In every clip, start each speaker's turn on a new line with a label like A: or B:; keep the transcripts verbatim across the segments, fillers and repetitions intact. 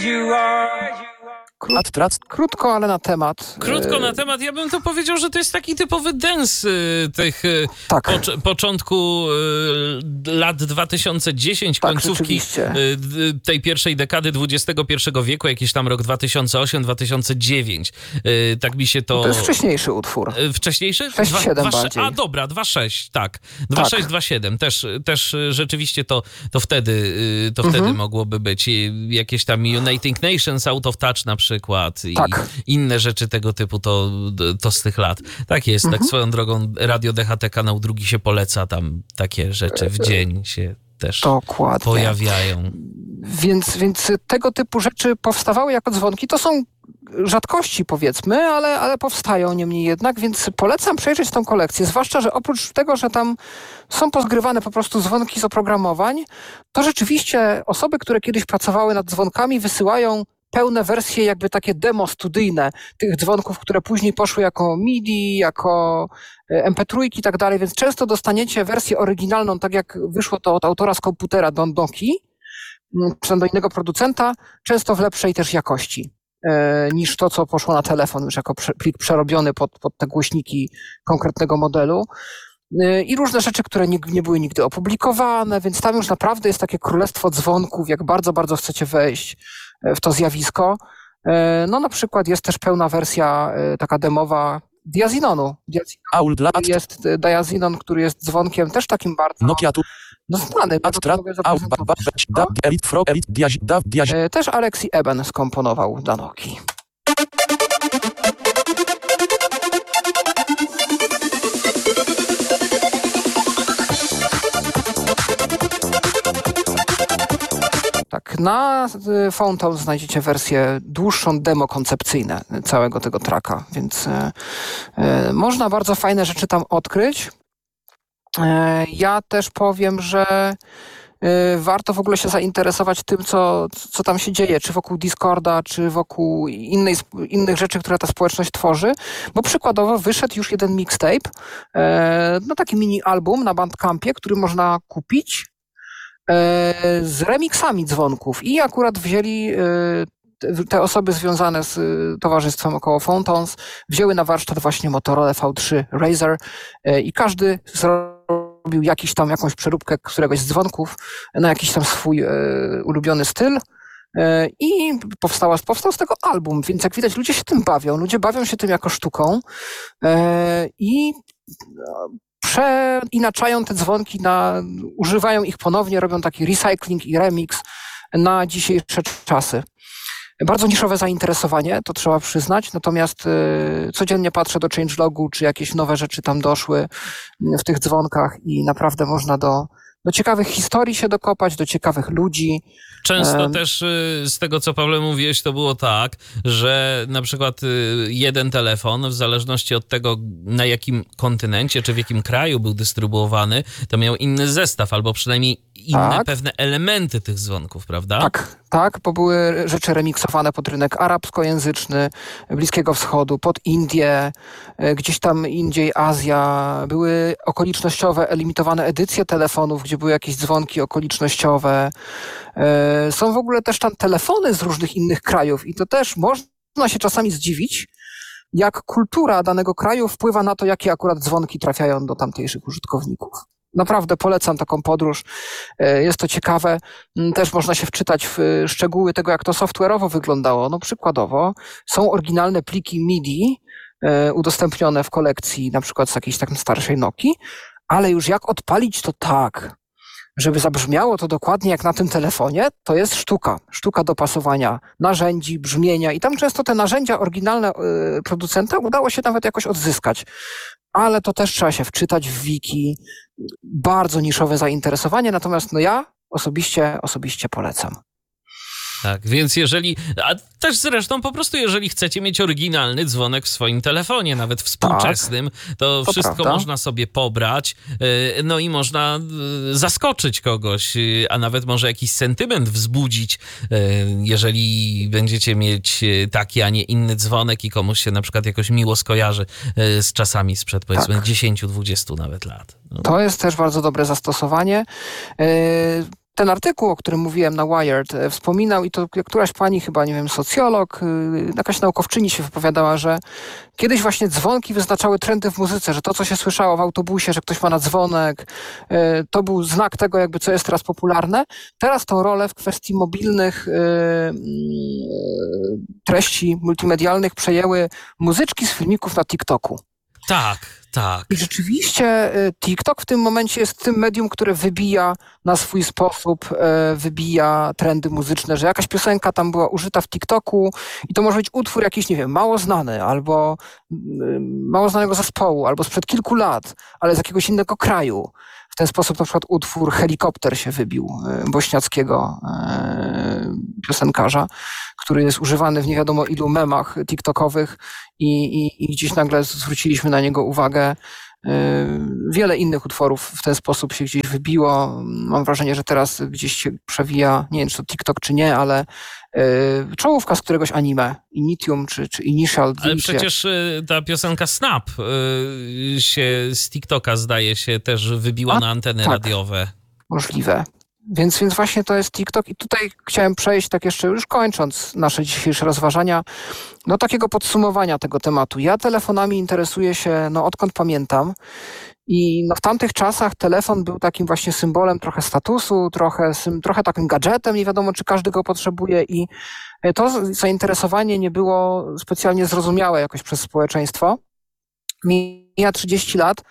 A: Krót, krótko, ale na temat.
B: Krótko na temat. Ja bym to powiedział, że to jest taki typowy dance tych
A: tak.
B: pocz- początku lat dwa tysiące dziesiąt,
A: tak,
B: końcówki tej pierwszej dekady dwudziestego pierwszego wieku, jakiś tam rok dwa tysiące osiem dwa tysiące dziewięć. Tak mi się to...
A: To jest wcześniejszy utwór.
B: Wcześniejszy?
A: sześć siedem bardziej.
B: A dobra, dwa sześć, tak. dwa sześć dwa siedem. Też, też rzeczywiście to, to wtedy, to mhm. wtedy mogłoby być. Jakieś tam Uniting Nations Out of Touch na przykład. Przykład i
A: tak.
B: inne rzeczy tego typu to, to z tych lat. Tak jest, mhm. tak swoją drogą Radio D H T kanał drugi się poleca, tam takie rzeczy w dzień się też
A: Dokładnie.
B: pojawiają.
A: Więc, więc tego typu rzeczy powstawały jako dzwonki. To są rzadkości, powiedzmy, ale, ale powstają niemniej jednak, więc polecam przejrzeć tą kolekcję, zwłaszcza, że oprócz tego, że tam są pozgrywane po prostu dzwonki z oprogramowań, to rzeczywiście osoby, które kiedyś pracowały nad dzwonkami, wysyłają pełne wersje, jakby takie demo studyjne tych dzwonków, które później poszły jako MIDI, jako em pe trzy i tak dalej, więc często dostaniecie wersję oryginalną, tak jak wyszło to od autora z komputera Don Doki, czy do innego producenta, często w lepszej też jakości e, niż to, co poszło na telefon, już jako prze, plik przerobiony pod, pod te głośniki konkretnego modelu. E, I różne rzeczy, które nie, nie były nigdy opublikowane, więc tam już naprawdę jest takie królestwo dzwonków, jak bardzo, bardzo chcecie wejść w to zjawisko. No na przykład jest też pełna wersja taka demowa Diazinonu. Diazinon jest Diazinon, który jest dzwonkiem też takim bardzo
C: Nokia tu.
A: no znany. Też Alexi Eben skomponował dla Nokii. Tak, na Phoneton znajdziecie wersję dłuższą, demo koncepcyjne całego tego tracka, więc e, e, można bardzo fajne rzeczy tam odkryć. E, ja też powiem, że e, warto w ogóle się zainteresować tym, co, co tam się dzieje, czy wokół Discorda, czy wokół innej, innych rzeczy, które ta społeczność tworzy, bo przykładowo wyszedł już jeden mixtape, e, no taki mini album na Bandcampie, który można kupić z remiksami dzwonków i akurat wzięli te osoby związane z towarzystwem około Phontons, wzięły na warsztat właśnie Motorola V trzy Razr i każdy zrobił jakiś tam jakąś przeróbkę któregoś z dzwonków na jakiś tam swój ulubiony styl i powstała, powstał z tego album, więc jak widać ludzie się tym bawią, ludzie bawią się tym jako sztuką i przeinaczają te dzwonki, na, używają ich ponownie, robią taki recycling i remix na dzisiejsze czasy. Bardzo niszowe zainteresowanie, to trzeba przyznać, natomiast y, codziennie patrzę do changelogu, czy jakieś nowe rzeczy tam doszły w tych dzwonkach i naprawdę można do, do ciekawych historii się dokopać, do ciekawych ludzi.
B: Często um, też z tego, co Pawle mówiłeś, to było tak, że na przykład jeden telefon, w zależności od tego, na jakim kontynencie czy w jakim kraju był dystrybuowany, to miał inny zestaw, albo przynajmniej inne
A: tak.
B: pewne elementy tych dzwonków, prawda?
A: Tak, tak, bo były rzeczy remiksowane pod rynek arabskojęzyczny, Bliskiego Wschodu, pod Indię, gdzieś tam indziej Azja. Były okolicznościowe, limitowane edycje telefonów, gdzie były jakieś dzwonki okolicznościowe. Są w ogóle też tam telefony z różnych innych krajów i to też można się czasami zdziwić, jak kultura danego kraju wpływa na to, jakie akurat dzwonki trafiają do tamtejszych użytkowników. Naprawdę polecam taką podróż. Jest to ciekawe. Też można się wczytać w szczegóły tego, jak to software'owo wyglądało. No przykładowo są oryginalne pliki MIDI udostępnione w kolekcji, na przykład z jakiejś takiej starszej Nokii, ale już jak odpalić to tak, żeby zabrzmiało to dokładnie jak na tym telefonie, to jest sztuka. Sztuka dopasowania narzędzi, brzmienia i tam często te narzędzia oryginalne y, producenta udało się nawet jakoś odzyskać. Ale to też trzeba się wczytać w wiki. Bardzo niszowe zainteresowanie, natomiast no ja osobiście, osobiście polecam.
B: Tak, więc jeżeli, a też zresztą po prostu jeżeli chcecie mieć oryginalny dzwonek w swoim telefonie, nawet współczesnym, tak, to, to wszystko prawda. Można sobie pobrać, no i można zaskoczyć kogoś, a nawet może jakiś sentyment wzbudzić, jeżeli będziecie mieć taki, a nie inny dzwonek i komuś się na przykład jakoś miło skojarzy z czasami sprzed powiedzmy tak. dziesięć dwadzieścia nawet lat. No.
A: To jest też bardzo dobre zastosowanie. ten artykuł, o którym mówiłem na Wired, wspominał i to któraś pani, chyba, nie wiem, socjolog, jakaś naukowczyni się wypowiadała, że kiedyś właśnie dzwonki wyznaczały trendy w muzyce, że to, co się słyszało w autobusie, że ktoś ma na dzwonek, to był znak tego, jakby co jest teraz popularne. Teraz tą rolę w kwestii mobilnych treści multimedialnych przejęły muzyczki z filmików na TikToku.
B: Tak, tak.
A: I rzeczywiście TikTok w tym momencie jest tym medium, które wybija na swój sposób, wybija trendy muzyczne, że jakaś piosenka tam była użyta w TikToku i to może być utwór jakiś, nie wiem, mało znany, albo mało znanego zespołu, albo sprzed kilku lat, ale z jakiegoś innego kraju. W ten sposób na przykład utwór Helikopter się wybił, bośniackiego piosenkarza, który jest używany w nie wiadomo ilu memach tiktokowych i, i, i gdzieś nagle zwróciliśmy na niego uwagę. Wiele innych utworów w ten sposób się gdzieś wybiło. Mam wrażenie, że teraz gdzieś się przewija, nie wiem czy to TikTok czy nie, ale czołówka z któregoś anime, Initium czy, czy Initial D.
B: Ale przecież ta piosenka Snap się z TikToka, zdaje się, też wybiła A, na anteny tak, radiowe.
A: Możliwe. Więc, więc właśnie to jest TikTok i tutaj chciałem przejść, tak jeszcze już kończąc nasze dzisiejsze rozważania, do takiego podsumowania tego tematu. Ja telefonami interesuję się, no odkąd pamiętam i no, w tamtych czasach telefon był takim właśnie symbolem trochę statusu, trochę, sym, trochę takim gadżetem, nie wiadomo czy każdy go potrzebuje i to zainteresowanie nie było specjalnie zrozumiałe jakoś przez społeczeństwo. Mija trzydzieści lat.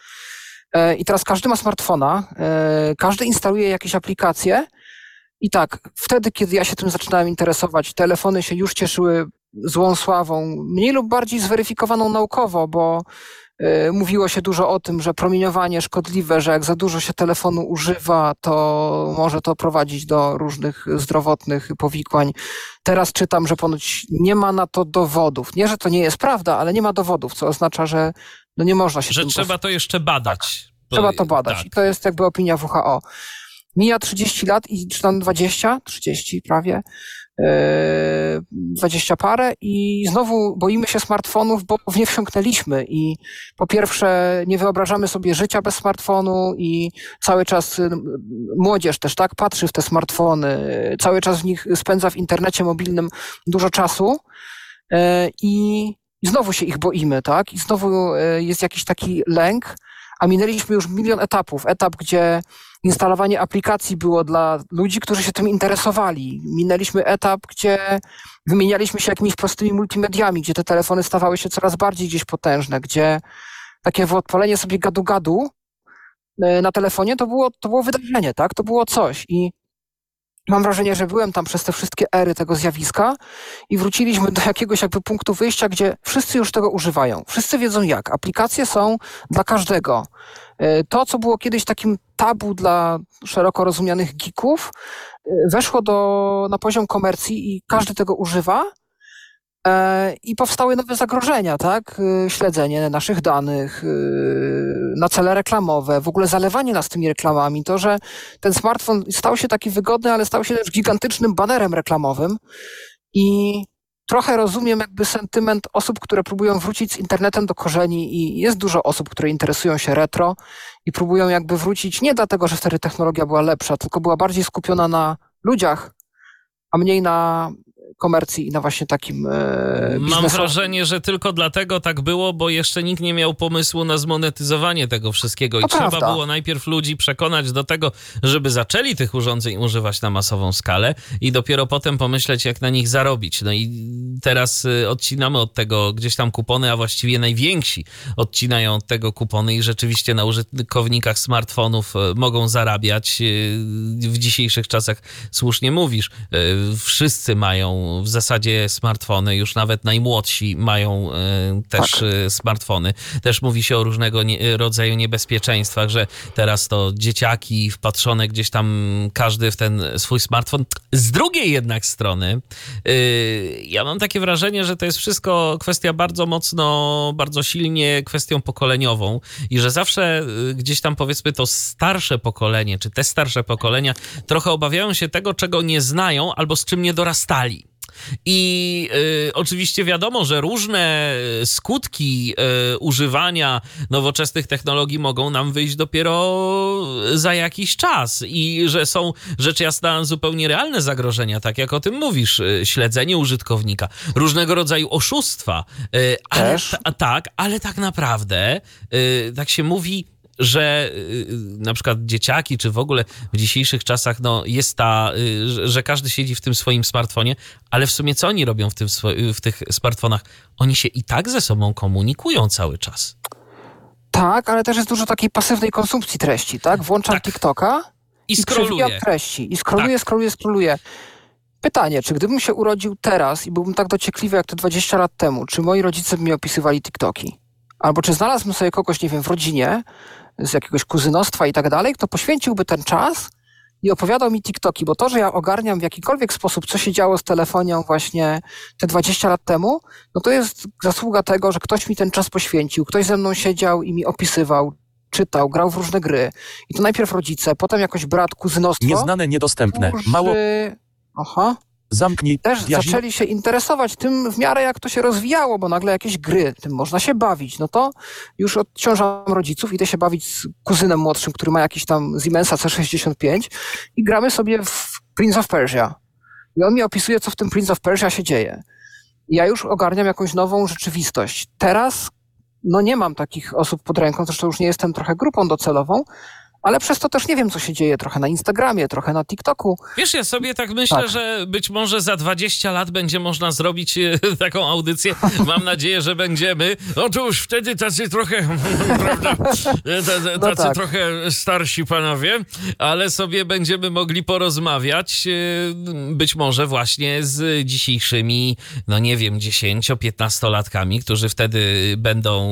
A: I teraz każdy ma smartfona, każdy instaluje jakieś aplikacje i tak, wtedy, kiedy ja się tym zaczynałem interesować, telefony się już cieszyły złą sławą, mniej lub bardziej zweryfikowaną naukowo, bo mówiło się dużo o tym, że promieniowanie szkodliwe, że jak za dużo się telefonu używa, to może to prowadzić do różnych zdrowotnych powikłań. Teraz czytam, że ponoć nie ma na to dowodów. Nie, że to nie jest prawda, ale nie ma dowodów, co oznacza, że no nie można się...
B: Że
A: tym
B: trzeba
A: pos...
B: to jeszcze badać.
A: Tak, trzeba to badać. Tak. I to jest jakby opinia W H O. Mija trzydzieści lat i czy tam dwadzieścia, trzydzieści prawie, yy, dwadzieścia parę i znowu boimy się smartfonów, bo w nie wsiąknęliśmy i po pierwsze nie wyobrażamy sobie życia bez smartfonu i cały czas młodzież też tak patrzy w te smartfony, cały czas w nich spędza w internecie mobilnym dużo czasu yy, i znowu się ich boimy, tak? I znowu yy, jest jakiś taki lęk, a minęliśmy już milion etapów. Etap, gdzie instalowanie aplikacji było dla ludzi, którzy się tym interesowali. Minęliśmy etap, gdzie wymienialiśmy się jakimiś prostymi multimediami, gdzie te telefony stawały się coraz bardziej gdzieś potężne, gdzie takie odpalenie sobie gadu-gadu na telefonie to było, to było wydarzenie, tak? To było coś i mam wrażenie, że byłem tam przez te wszystkie ery tego zjawiska i wróciliśmy do jakiegoś jakby punktu wyjścia, gdzie wszyscy już tego używają. Wszyscy wiedzą jak. Aplikacje są dla każdego. To, co było kiedyś takim tabu dla szeroko rozumianych geeków, weszło do, na poziom komercji i każdy tego używa. I powstały nowe zagrożenia, tak? Śledzenie naszych danych na cele reklamowe, w ogóle zalewanie nas tymi reklamami. To, że ten smartfon stał się taki wygodny, ale stał się też gigantycznym banerem reklamowym i trochę rozumiem jakby sentyment osób, które próbują wrócić z internetem do korzeni i jest dużo osób, które interesują się retro i próbują jakby wrócić nie dlatego, że wtedy technologia była lepsza, tylko była bardziej skupiona na ludziach, a mniej na komercji i na właśnie takim e,
B: Mam wrażenie, że tylko dlatego tak było, bo jeszcze nikt nie miał pomysłu na zmonetyzowanie tego wszystkiego i
A: to
B: trzeba
A: prawda.
B: było najpierw ludzi przekonać do tego, żeby zaczęli tych urządzeń używać na masową skalę i dopiero potem pomyśleć, jak na nich zarobić. No i teraz odcinamy od tego gdzieś tam kupony, a właściwie najwięksi odcinają od tego kupony i rzeczywiście na użytkownikach smartfonów mogą zarabiać. W dzisiejszych czasach słusznie mówisz, wszyscy mają w zasadzie smartfony, już nawet najmłodsi mają y, też tak. y, smartfony. Też mówi się o różnego nie, rodzaju niebezpieczeństwach, że teraz to dzieciaki wpatrzone gdzieś tam każdy w ten swój smartfon. Z drugiej jednak strony y, ja mam takie wrażenie, że to jest wszystko kwestia bardzo mocno, bardzo silnie kwestią pokoleniową i że zawsze y, gdzieś tam powiedzmy to starsze pokolenie, czy te starsze pokolenia trochę obawiają się tego, czego nie znają albo z czym nie dorastali. I y, oczywiście wiadomo, że różne skutki y, używania nowoczesnych technologii mogą nam wyjść dopiero za jakiś czas i że są rzecz jasna zupełnie realne zagrożenia, tak jak o tym mówisz, y, śledzenie użytkownika, różnego rodzaju oszustwa. Y, ale, ta, tak, ale tak naprawdę y, tak się mówi, że y, na przykład dzieciaki, czy w ogóle w dzisiejszych czasach no, jest ta, y, że, że każdy siedzi w tym swoim smartfonie, ale w sumie co oni robią w, tym, w tych smartfonach? Oni się i tak ze sobą komunikują cały czas.
A: Tak, ale też jest dużo takiej pasywnej konsumpcji treści, tak? Włączam tak. TikToka
B: i,
A: i
B: skroluję
A: treści. I skroluję, tak. skroluję, skroluję. Pytanie, czy gdybym się urodził teraz i byłbym tak dociekliwy jak te dwadzieścia lat temu, czy moi rodzice by mi opisywali TikToki? Albo czy znalazłbym sobie kogoś, nie wiem, w rodzinie, z jakiegoś kuzynostwa i tak dalej, kto poświęciłby ten czas i opowiadał mi TikToki, bo to, że ja ogarniam w jakikolwiek sposób, co się działo z telefonią właśnie te dwadzieścia lat temu, no to jest zasługa tego, że ktoś mi ten czas poświęcił, ktoś ze mną siedział i mi opisywał, czytał, grał w różne gry. I to najpierw rodzice, potem jakoś brat, kuzynostwo.
C: Nieznane, niedostępne.
A: Którzy...
C: Mało...
A: Aha.
C: Zamknij.
A: Też
C: diazi...
A: zaczęli się interesować tym w miarę jak to się rozwijało, bo nagle jakieś gry, tym można się bawić. No to już odciążam rodziców, idę się bawić z kuzynem młodszym, który ma jakiś tam Siemensa C sześćdziesiąt pięć i gramy sobie w Prince of Persia. I on mi opisuje, co w tym Prince of Persia się dzieje. I ja już ogarniam jakąś nową rzeczywistość. Teraz no nie mam takich osób pod ręką, zresztą już nie jestem trochę grupą docelową, ale przez to też nie wiem, co się dzieje trochę na Instagramie, trochę na TikToku.
B: Wiesz, ja sobie tak myślę, tak. że być może za dwadzieścia lat będzie można zrobić taką audycję. Mam nadzieję, że będziemy. Otóż wtedy tacy trochę, prawda, tacy no tak. trochę starsi panowie, ale sobie będziemy mogli porozmawiać być może właśnie z dzisiejszymi, no nie wiem, dziesięcio-piętnastolatkami, którzy wtedy będą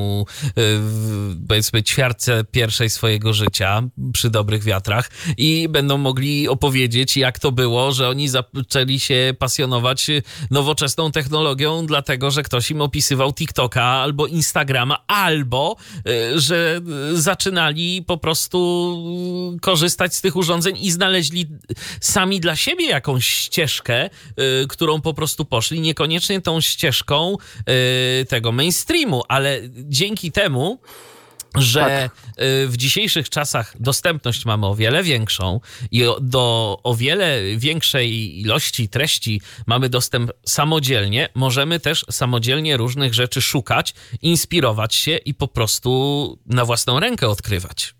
B: powiedzmy ćwiartce pierwszej swojego życia, przy dobrych wiatrach i będą mogli opowiedzieć, jak to było, że oni zaczęli się pasjonować nowoczesną technologią, dlatego, że ktoś im opisywał TikToka albo Instagrama, albo że zaczynali po prostu korzystać z tych urządzeń i znaleźli sami dla siebie jakąś ścieżkę, którą po prostu poszli, niekoniecznie tą ścieżką tego mainstreamu, ale dzięki temu, że tak. w dzisiejszych czasach dostępność mamy o wiele większą i do o wiele większej ilości treści mamy dostęp samodzielnie, możemy też samodzielnie różnych rzeczy szukać, inspirować się i po prostu na własną rękę odkrywać.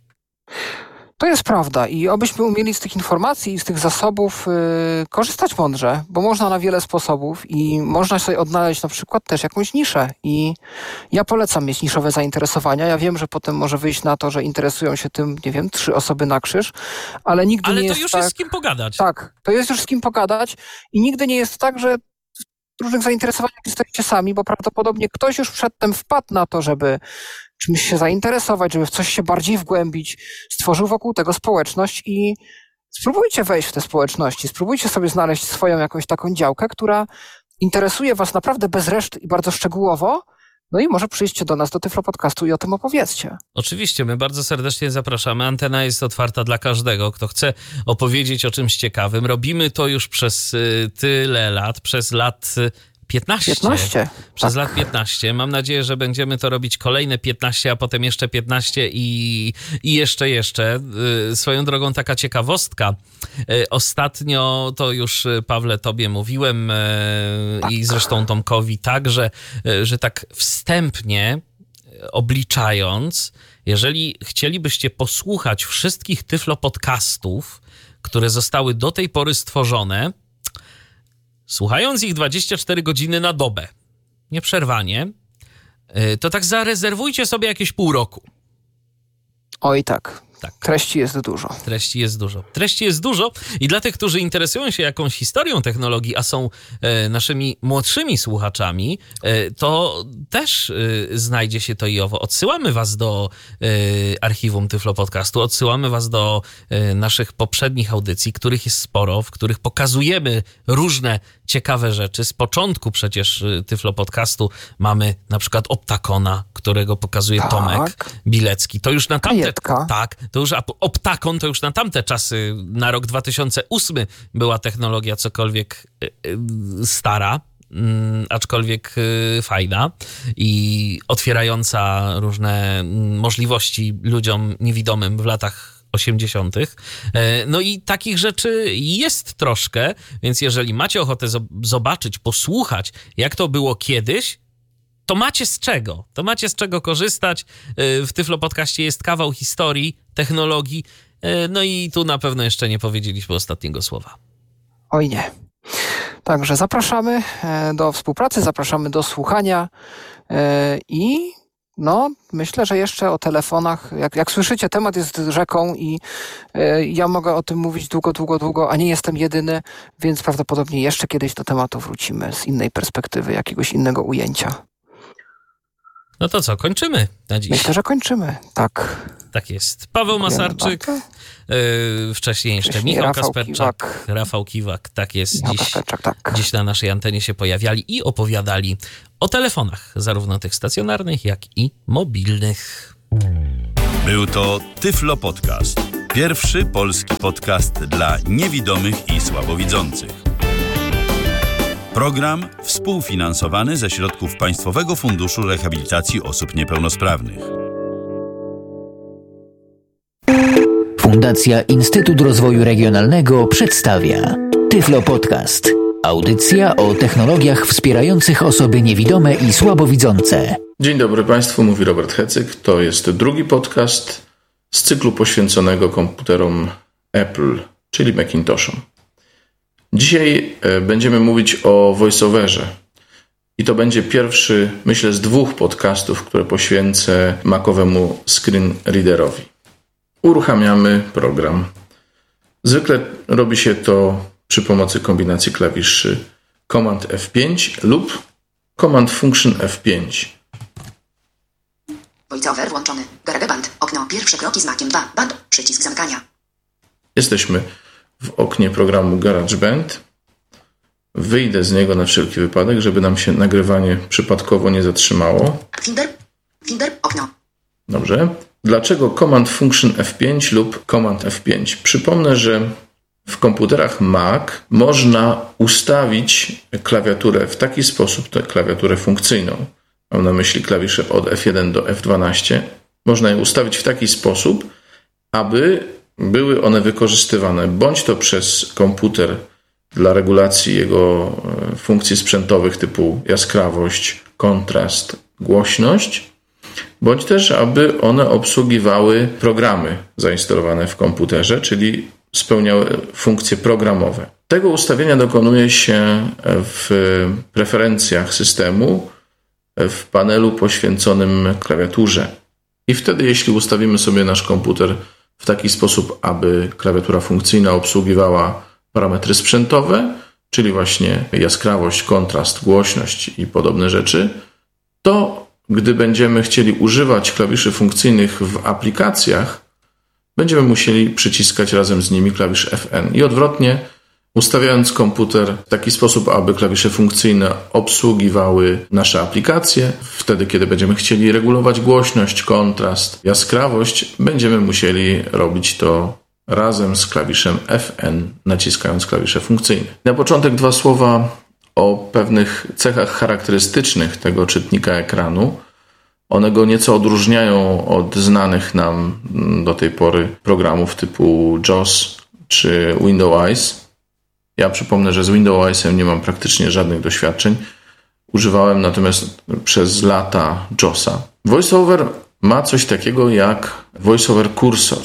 A: To jest prawda i obyśmy umieli z tych informacji i z tych zasobów yy, korzystać mądrze, bo można na wiele sposobów i można sobie odnaleźć na przykład też jakąś niszę i ja polecam mieć niszowe zainteresowania. Ja wiem, że potem może wyjść na to, że interesują się tym, nie wiem, trzy osoby na krzyż, ale nigdy
B: ale
A: nie
B: to
A: jest
B: już
A: tak...
B: jest z kim pogadać.
A: Tak, to jest już z kim pogadać i nigdy nie jest tak, że w różnych zainteresowaniach jesteście sami, bo prawdopodobnie ktoś już przedtem wpadł na to, żeby czymś się zainteresować, żeby w coś się bardziej wgłębić, stworzył wokół tego społeczność i spróbujcie wejść w te społeczności, spróbujcie sobie znaleźć swoją jakąś taką działkę, która interesuje was naprawdę bez reszty i bardzo szczegółowo, no i może przyjście do nas do Tyflo Podcastu i o tym opowiedzcie.
B: Oczywiście, my bardzo serdecznie zapraszamy. Antena jest otwarta dla każdego, kto chce opowiedzieć o czymś ciekawym. Robimy to już przez tyle lat, przez lat piętnaście.
A: piętnaście.
B: Przez
A: tak.
B: lat piętnaście. Mam nadzieję, że będziemy to robić kolejne piętnaście, a potem jeszcze piętnaście i, i jeszcze, jeszcze. Swoją drogą taka ciekawostka. Ostatnio, to już Pawle tobie mówiłem tak. i zresztą Tomkowi także, że tak wstępnie obliczając, jeżeli chcielibyście posłuchać wszystkich Tyflo Podcastów, które zostały do tej pory stworzone, słuchając ich dwadzieścia cztery godziny na dobę, nieprzerwanie, to tak zarezerwujcie sobie jakieś pół roku.
A: Oj tak.
B: Tak.
A: Treści jest dużo.
B: Treści jest dużo. Treści jest dużo i dla tych, którzy interesują się jakąś historią technologii, a są e, naszymi młodszymi słuchaczami, e, to też e, znajdzie się to i owo. Odsyłamy was do e, archiwum Tyflo Podcastu, odsyłamy was do e, naszych poprzednich audycji, których jest sporo, w których pokazujemy różne ciekawe rzeczy. Z początku przecież Tyflo Podcastu mamy na przykład Optakona, którego pokazuje tak. Tomek Bilecki. To już na tamte...
A: Kajetka.
B: Tak, to już Optakon to już na tamte czasy, na rok dwa tysiące ósmy była technologia cokolwiek stara. Aczkolwiek fajna i otwierająca różne możliwości ludziom niewidomym w latach osiemdziesiątych. No i takich rzeczy jest troszkę, więc jeżeli macie ochotę zobaczyć, posłuchać, jak to było kiedyś, to macie z czego. To macie z czego korzystać. W Tyflo Podcaście jest kawał historii, technologii, no i tu na pewno jeszcze nie powiedzieliśmy ostatniego słowa.
A: Oj nie. Także zapraszamy do współpracy, zapraszamy do słuchania i no, myślę, że jeszcze o telefonach, jak, jak słyszycie, temat jest rzeką i ja mogę o tym mówić długo, długo, długo, a nie jestem jedyny, więc prawdopodobnie jeszcze kiedyś do tematu wrócimy z innej perspektywy, jakiegoś innego ujęcia.
B: No to co, kończymy na dziś?
A: Myślę, że kończymy, tak.
B: Tak jest. Paweł Masarczyk, yy, wcześniej jeszcze wcześniej Michał
A: Rafał
B: Kasperczak,
A: Kiwak.
B: Rafał Kiwak, tak jest.
A: Michał
B: Dziś,
A: Kasperczak, tak.
B: dziś na naszej antenie się pojawiali i opowiadali o telefonach, zarówno tych stacjonarnych, jak i mobilnych.
C: Był to Tyflo Podcast. Pierwszy polski podcast dla niewidomych i słabowidzących. Program współfinansowany ze środków Państwowego Funduszu Rehabilitacji Osób Niepełnosprawnych.
D: Fundacja Instytut Rozwoju Regionalnego przedstawia Tyflo Podcast. Audycja o technologiach wspierających osoby niewidome i słabowidzące.
E: Dzień dobry Państwu, mówi Robert Hecyk. To jest drugi podcast z cyklu poświęconego komputerom Apple, czyli Macintoshom. Dzisiaj będziemy mówić o voiceoverze. I to będzie pierwszy, myślę, z dwóch podcastów, które poświęcę Macowemu Screen Readerowi. Uruchamiamy program. Zwykle robi się to przy pomocy kombinacji klawiszy Command F pięć lub Command Function F pięć.
F: VoiceOver włączony. GarageBand. Okno. Pierwsze kroki z Maciem dwa. Band. Przycisk zamykania.
E: Jesteśmy w oknie programu GarageBand. Wyjdę z niego na wszelki wypadek, żeby nam się nagrywanie przypadkowo nie zatrzymało.
F: Finder. Finder. Okno.
E: Dobrze. Dlaczego Command Function F pięć lub Command F pięć? Przypomnę, że w komputerach Mac można ustawić klawiaturę w taki sposób, tę klawiaturę funkcyjną. Mam na myśli klawisze od F jeden do F dwanaście. Można je ustawić w taki sposób, aby były one wykorzystywane bądź to przez komputer dla regulacji jego funkcji sprzętowych typu jaskrawość, kontrast, głośność, bądź też, aby one obsługiwały programy zainstalowane w komputerze, czyli spełniały funkcje programowe. Tego ustawienia dokonuje się w preferencjach systemu w panelu poświęconym klawiaturze. I wtedy, jeśli ustawimy sobie nasz komputer w taki sposób, aby klawiatura funkcyjna obsługiwała parametry sprzętowe, czyli właśnie jaskrawość, kontrast, głośność i podobne rzeczy, to gdy będziemy chcieli używać klawiszy funkcyjnych w aplikacjach, będziemy musieli przyciskać razem z nimi klawisz F N. I odwrotnie, ustawiając komputer w taki sposób, aby klawisze funkcyjne obsługiwały nasze aplikacje, wtedy, kiedy będziemy chcieli regulować głośność, kontrast, jaskrawość, będziemy musieli robić to razem z klawiszem F N, naciskając klawisze funkcyjne. Na początek dwa słowa o pewnych cechach charakterystycznych tego czytnika ekranu. One go nieco odróżniają od znanych nam do tej pory programów typu JAWS czy Windows Eyes. Ja przypomnę, że z Windows Eyesem nie mam praktycznie żadnych doświadczeń. Używałem natomiast przez lata JAWSa. VoiceOver ma coś takiego jak VoiceOver Cursor.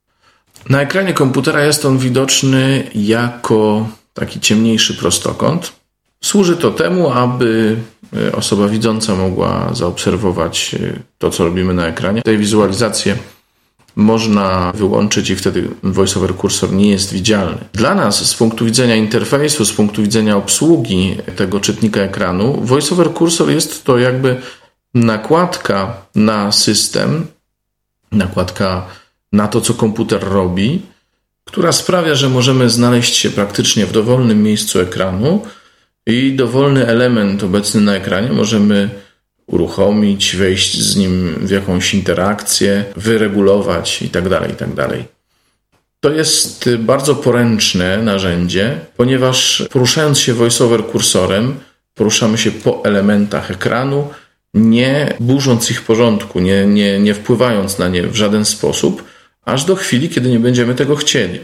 E: Na ekranie komputera jest on widoczny jako taki ciemniejszy prostokąt. Służy to temu, aby osoba widząca mogła zaobserwować to, co robimy na ekranie. Tej wizualizację można wyłączyć i wtedy VoiceOver Cursor nie jest widzialny. Dla nas z punktu widzenia interfejsu, z punktu widzenia obsługi tego czytnika ekranu, VoiceOver Cursor jest to jakby nakładka na system, nakładka na to, co komputer robi, która sprawia, że możemy znaleźć się praktycznie w dowolnym miejscu ekranu i dowolny element obecny na ekranie możemy uruchomić, wejść z nim w jakąś interakcję, wyregulować itd., itd. To jest bardzo poręczne narzędzie, ponieważ poruszając się VoiceOver kursorem, poruszamy się po elementach ekranu, nie burząc ich porządku, nie, nie, nie wpływając na nie w żaden sposób, aż do chwili, kiedy nie będziemy tego chcieli.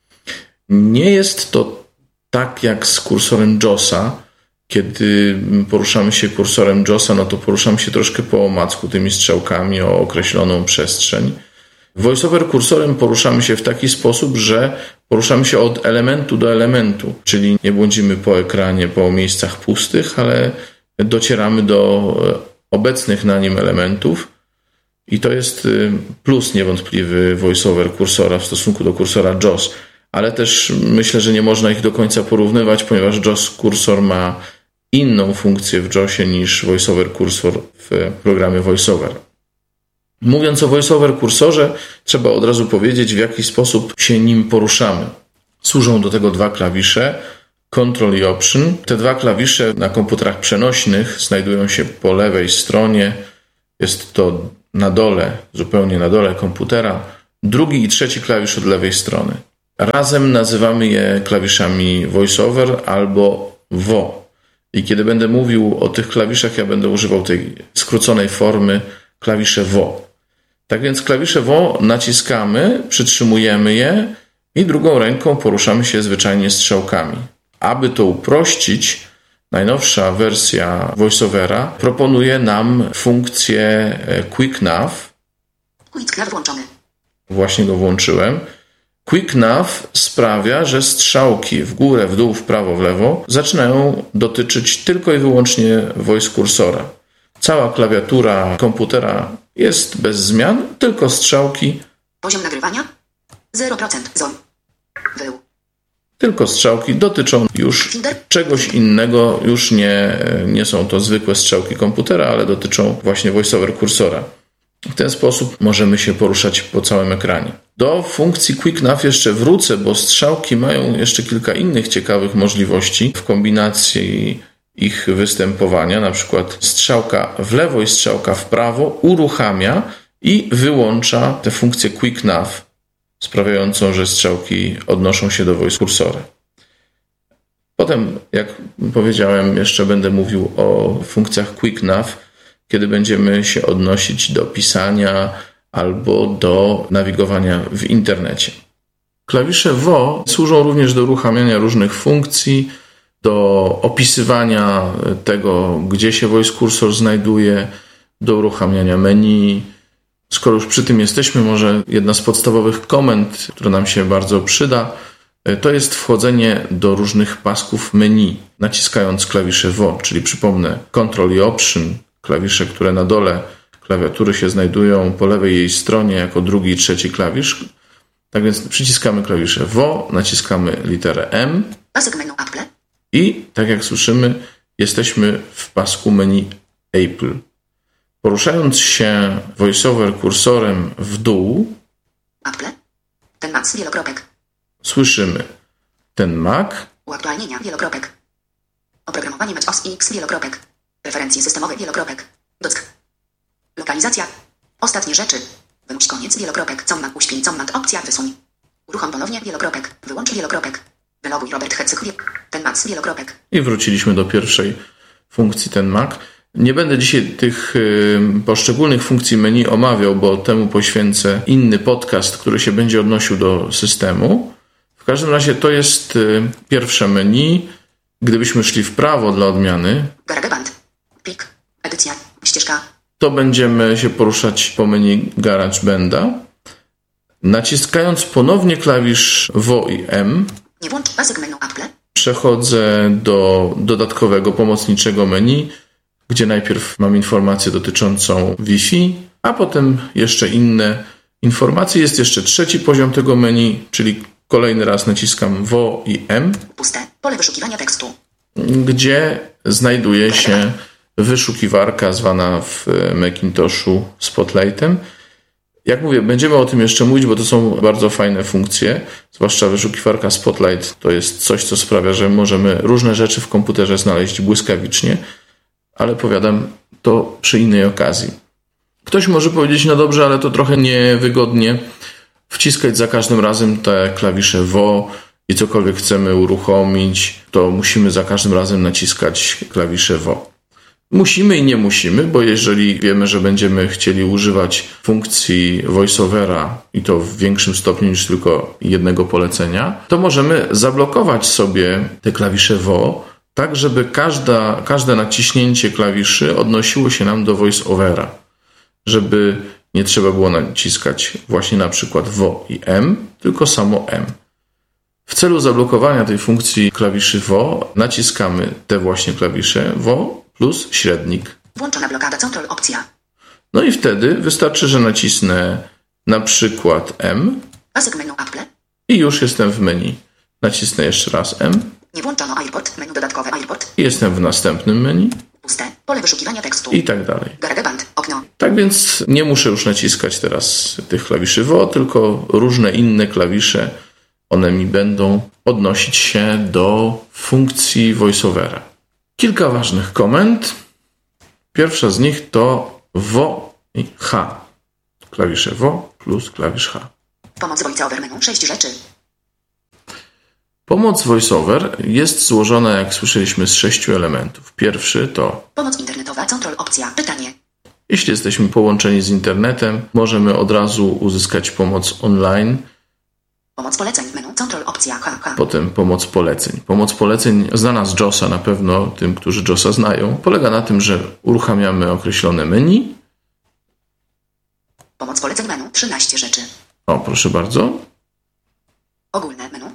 E: Nie jest to tak jak z kursorem JAWSa. Kiedy poruszamy się kursorem JAWSa, no to poruszamy się troszkę po omacku tymi strzałkami o określoną przestrzeń. VoiceOver kursorem poruszamy się w taki sposób, że poruszamy się od elementu do elementu, czyli nie błądzimy po ekranie, po miejscach pustych, ale docieramy do obecnych na nim elementów i to jest plus niewątpliwy VoiceOver kursora w stosunku do kursora JAWS, ale też myślę, że nie można ich do końca porównywać, ponieważ JAWS kursor ma inną funkcję w JAWSie niż VoiceOver kursor w programie VoiceOver. Mówiąc o VoiceOver kursorze, trzeba od razu powiedzieć, w jaki sposób się nim poruszamy. Służą do tego dwa klawisze, Control i Option. Te dwa klawisze na komputerach przenośnych znajdują się po lewej stronie. Jest to na dole, zupełnie na dole komputera. Drugi i trzeci klawisz od lewej strony. Razem nazywamy je klawiszami VoiceOver albo V O. I kiedy będę mówił o tych klawiszach, ja będę używał tej skróconej formy klawisze V O. Tak więc klawisze V O naciskamy, przytrzymujemy je i drugą ręką poruszamy się zwyczajnie strzałkami. Aby to uprościć, najnowsza wersja VoiceOvera proponuje nam funkcję Quick Nav.
F: Quick Nav włączony.
E: Właśnie go włączyłem. Quick Nav sprawia, że strzałki w górę, w dół, w prawo, w lewo zaczynają dotyczyć tylko i wyłącznie voice kursora. Cała klawiatura komputera jest bez zmian, tylko strzałki.
F: Poziom nagrywania zero procent zon. Wył.
E: Tylko strzałki dotyczą już czegoś innego, już nie, nie są to zwykłe strzałki komputera, ale dotyczą właśnie VoiceOver kursora. W ten sposób możemy się poruszać po całym ekranie. Do funkcji Quick Nav jeszcze wrócę, bo strzałki mają jeszcze kilka innych ciekawych możliwości w kombinacji ich występowania. Na przykład strzałka w lewo i strzałka w prawo uruchamia i wyłącza tę funkcję Quick Nav, sprawiającą, że strzałki odnoszą się do voice kursora. Potem, jak powiedziałem, jeszcze będę mówił o funkcjach Quick Nav, kiedy będziemy się odnosić do pisania albo do nawigowania w internecie. Klawisze V O służą również do uruchamiania różnych funkcji, do opisywania tego, gdzie się voice kursor znajduje, do uruchamiania menu. Skoro już przy tym jesteśmy, może jedna z podstawowych komend, która nam się bardzo przyda, to jest wchodzenie do różnych pasków menu, naciskając klawisze V O, czyli przypomnę Control i Option, klawisze, które na dole klawiatury się znajdują po lewej jej stronie jako drugi i trzeci klawisz. Tak więc przyciskamy klawisze V O, naciskamy literę M
F: Pasek menu Apple.
E: i, tak jak słyszymy, jesteśmy w pasku menu Apple. Poruszając się VoiceOver kursorem w dół,
F: Apple. Ten Mac wielokropek.
E: słyszymy ten Mac,
F: Uaktualnienia wielokropek. Oprogramowanie Mac O S X wielokropek. Preferencje systemowe wielokropek. Dock. Lokalizacja. Ostatnie rzeczy. Wymuś koniec wielokropek. Commat uśpień commat opcja wysuń. Uruchom ponownie wielokropek. Wyłącz wielokropek. Wyloguj Robert Hecyk. Ten Mac wielokropek.
E: i wróciliśmy do pierwszej funkcji ten Mac. Nie będę dzisiaj tych y, poszczególnych funkcji menu omawiał, bo temu poświęcę inny podcast, który się będzie odnosił do systemu. W każdym razie to jest y, pierwsze menu. Gdybyśmy szli w prawo dla odmiany,
F: GarageBand. Plik. Edycja. Ścieżka.
E: to będziemy się poruszać po menu GarageBanda. Naciskając ponownie klawisz V O i M,
F: Nie włącz pasek menu Apple.
E: przechodzę do dodatkowego pomocniczego menu, gdzie najpierw mam informację dotyczącą Wi-Fi, a potem jeszcze inne informacje. Jest jeszcze trzeci poziom tego menu, czyli kolejny raz naciskam V O i M,
F: Puste. Pole wyszukiwania tekstu.
E: gdzie znajduje się wyszukiwarka zwana w Macintoshu Spotlightem. Jak mówię, będziemy o tym jeszcze mówić, bo to są bardzo fajne funkcje, zwłaszcza wyszukiwarka Spotlight to jest coś, co sprawia, że możemy różne rzeczy w komputerze znaleźć błyskawicznie, ale powiadam to przy innej okazji. Ktoś może powiedzieć, no dobrze, ale to trochę niewygodnie wciskać za każdym razem te klawisze W O i cokolwiek chcemy uruchomić, to musimy za każdym razem naciskać klawisze W O. Musimy i nie musimy, bo jeżeli wiemy, że będziemy chcieli używać funkcji voiceovera i to w większym stopniu niż tylko jednego polecenia, to możemy zablokować sobie te klawisze W O, tak żeby każda, każde naciśnięcie klawiszy odnosiło się nam do voiceovera, żeby nie trzeba było naciskać właśnie na przykład W O i M, tylko samo M. W celu zablokowania tej funkcji klawiszy W O naciskamy te właśnie klawisze W O plus średnik.
F: Włączona blokada Ctrl opcja.
E: No i wtedy wystarczy, że nacisnę na przykład M.
F: Pasek menu Apple.
E: I już jestem w menu. Nacisnę jeszcze raz M.
F: Nie włączono AirPort, menu dodatkowe AirPort.
E: I jestem w następnym menu.
F: Puste, pole wyszukiwania tekstu.
E: I tak dalej.
F: GarageBand, okno.
E: Tak więc nie muszę już naciskać teraz tych klawiszy W O, tylko różne inne klawisze. One mi będą odnosić się do funkcji voiceovera. Kilka ważnych komend. Pierwsza z nich to W O i H. Klawisze W O plus klawisz H.
F: Pomoc voiceover menu, sześć rzeczy.
E: Pomoc voiceover jest złożona, jak słyszeliśmy, z sześciu elementów. Pierwszy to
F: Pomoc internetowa, Ctrl opcja, pytanie.
E: jeśli jesteśmy połączeni z internetem, możemy od razu uzyskać pomoc online.
F: Pomoc poleceń menu, Ctrl opcja, H, H.
E: Potem pomoc poleceń. Pomoc poleceń znana z JOSa, na pewno tym, którzy JOSa znają, polega na tym, że uruchamiamy określone menu.
F: Pomoc poleceń menu, trzynaście rzeczy.
E: O, proszę bardzo.
F: Ogólne menu.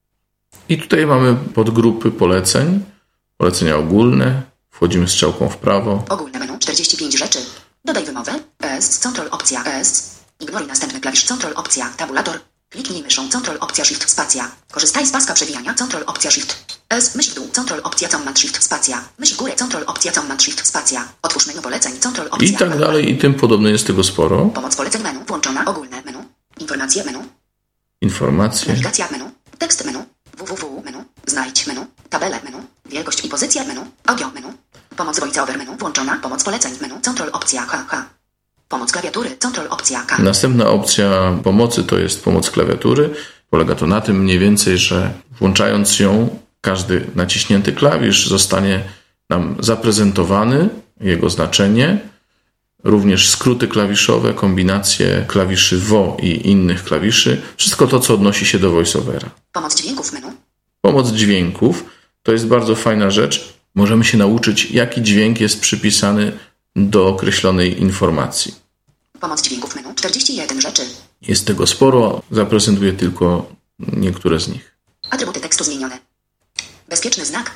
E: I tutaj mamy podgrupy poleceń. Polecenia ogólne. Wchodzimy strzałką w prawo.
F: Ogólne menu, czterdzieści pięć rzeczy. Dodaj wymowę. ES, Ctrl opcja, ES. Ignoruj następny klawisz, Ctrl opcja, tabulator. Kliknij myszą, Ctrl opcja, Shift, spacja. Korzystaj z paska przewijania, Ctrl opcja, Shift. S, myśl w dół, Ctrl opcja, Command, Shift, spacja. Myśl w górę, Ctrl opcja, Command, Shift, spacja. Otwórz menu poleceń, Ctrl opcja.
E: I tak dalej, i tym podobne jest tego sporo.
F: Pomoc poleceń menu, włączona, ogólne menu. Informacje menu.
E: Informacje.
F: Nawigacja menu. Tekst menu. www menu. Znajdź menu. Tabele menu. Wielkość i pozycja menu. Audio menu. Pomoc voiceover menu, włączona. Pomoc poleceń menu, Ctrl opcja, H, H. Pomoc klawiatury, Ctrl opcja, K.
E: Następna opcja pomocy to jest pomoc klawiatury. Polega to na tym mniej więcej, że włączając ją, każdy naciśnięty klawisz zostanie nam zaprezentowany, jego znaczenie, również skróty klawiszowe, kombinacje klawiszy W O i innych klawiszy, wszystko to, co odnosi się do voiceovera.
F: Pomoc dźwięków menu.
E: Pomoc dźwięków to jest bardzo fajna rzecz. Możemy się nauczyć, jaki dźwięk jest przypisany do określonej informacji.
F: Pomoc dźwięków menu, czterdzieści jeden rzeczy.
E: Jest tego sporo, zaprezentuję tylko niektóre z nich.
F: Atrybuty tekstu zmienione. Bezpieczny znak.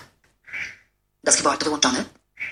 F: Dashboard wyłączony.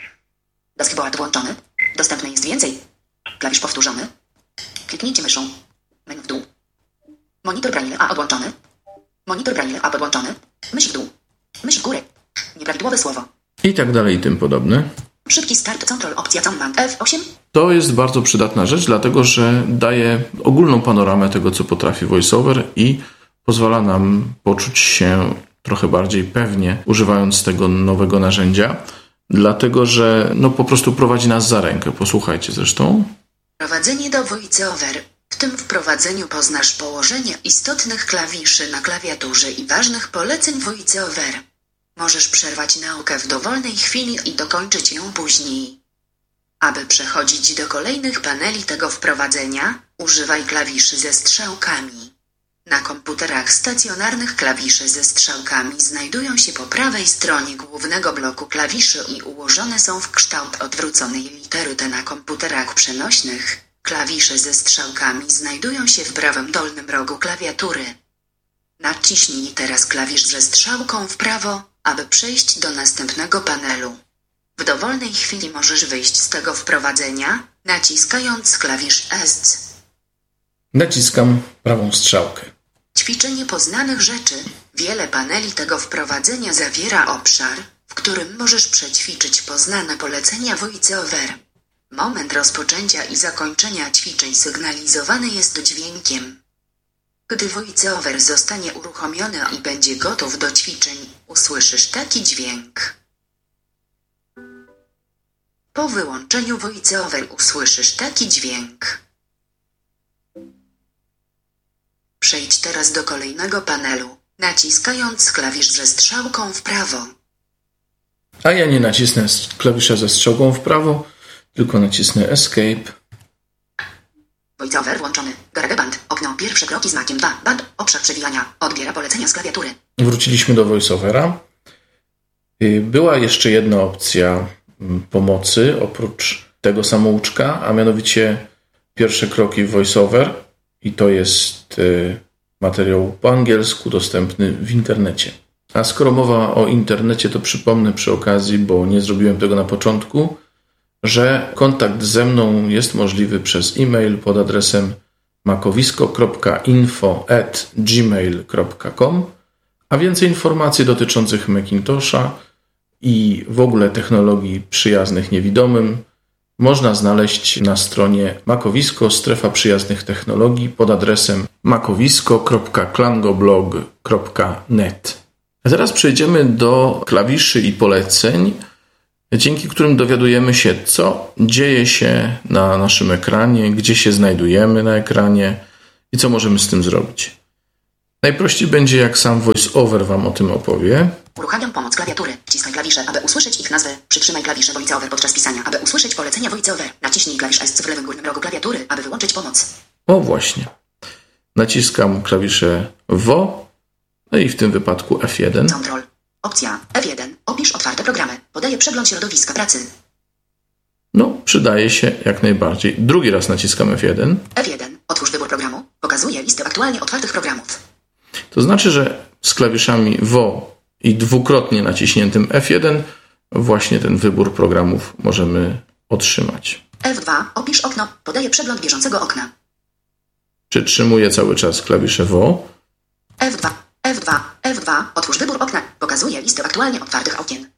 F: Dashboard włączony. Dostępne jest więcej. Klawisz powtórzony. Kliknijcie myszą. Menu w dół. Monitor Braille A odłączony. Monitor Braille A podłączony. Myśl w dół. Myśl w górę. Nieprawidłowe słowo.
E: I tak dalej i tym podobne.
F: Szybki start, Ctrl opcja, Command F osiem.
E: To jest bardzo przydatna rzecz, dlatego że daje ogólną panoramę tego, co potrafi VoiceOver i pozwala nam poczuć się trochę bardziej pewnie, używając tego nowego narzędzia, dlatego że no, po prostu prowadzi nas za rękę. Posłuchajcie zresztą.
F: Prowadzenie do VoiceOver. W tym wprowadzeniu poznasz położenie istotnych klawiszy na klawiaturze i ważnych poleceń VoiceOver. Możesz przerwać naukę w dowolnej chwili i dokończyć ją później. Aby przechodzić do kolejnych paneli tego wprowadzenia, używaj klawiszy ze strzałkami. Na komputerach stacjonarnych klawisze ze strzałkami znajdują się po prawej stronie głównego bloku klawiszy i ułożone są w kształt odwróconej litery T. Na komputerach przenośnych klawisze ze strzałkami znajdują się w prawym dolnym rogu klawiatury. Naciśnij teraz klawisz ze strzałką w prawo, aby przejść do następnego panelu. W dowolnej chwili możesz wyjść z tego wprowadzenia, naciskając klawisz ESC.
E: Naciskam prawą strzałkę.
F: Ćwiczenie poznanych rzeczy. Wiele paneli tego wprowadzenia zawiera obszar, w którym możesz przećwiczyć poznane polecenia VoiceOver. Moment rozpoczęcia i zakończenia ćwiczeń sygnalizowany jest dźwiękiem. Gdy VoiceOver zostanie uruchomiony i będzie gotów do ćwiczeń, usłyszysz taki dźwięk. Po wyłączeniu VoiceOver usłyszysz taki dźwięk. Przejdź teraz do kolejnego panelu, naciskając klawisz ze strzałką w prawo.
E: A ja nie nacisnę klawisza ze strzałką w prawo, tylko nacisnę Escape.
F: VoiceOver włączony. GarageBand. Okno. Pierwsze kroki znakiem dwa. Band. Obszar przewijania. Odbiera polecenia z klawiatury.
E: Wróciliśmy do VoiceOvera. Była jeszcze jedna opcja pomocy oprócz tego samouczka, a mianowicie pierwsze kroki w VoiceOver i to jest materiał po angielsku dostępny w internecie. A skoro mowa o internecie, to przypomnę przy okazji, bo nie zrobiłem tego na początku, że kontakt ze mną jest możliwy przez e-mail pod adresem makowisko kropka info at gmail kropka com, a więcej informacji dotyczących Macintosha i w ogóle technologii przyjaznych niewidomym można znaleźć na stronie Makowisko strefa przyjaznych technologii pod adresem makowisko kropka klangoblog kropka net. A teraz przejdziemy do klawiszy i poleceń, dzięki którym dowiadujemy się, co dzieje się na naszym ekranie, gdzie się znajdujemy na ekranie i co możemy z tym zrobić. Najprościej będzie, jak sam VoiceOver Wam o tym opowie.
F: Uruchamiam pomoc klawiatury. Wciskaj klawisze, aby usłyszeć ich nazwy. Przytrzymaj klawisze VoiceOver podczas pisania, aby usłyszeć polecenia VoiceOver. Naciśnij klawisz Esc w lewym górnym rogu klawiatury, aby wyłączyć pomoc.
E: O właśnie. Naciskam klawisze vo, no i w tym wypadku F jeden.
F: Control. Opcja F jeden. Opisz otwarte programy. Podaje przegląd środowiska pracy.
E: No, przydaje się jak najbardziej. Drugi raz naciskam F jeden.
F: F jeden. Otwórz wybór programu. Pokazuje listę aktualnie otwartych programów.
E: To znaczy, że z klawiszami vo i dwukrotnie naciśniętym F jeden właśnie ten wybór programów możemy otrzymać.
F: F dwa. Opisz okno. Podaje przegląd bieżącego okna.
E: Przytrzymuję cały czas klawisze vo.
F: F dwa. F dwa. F dwa. Otwórz wybór okna. Pokazuje listę aktualnie otwartych okien.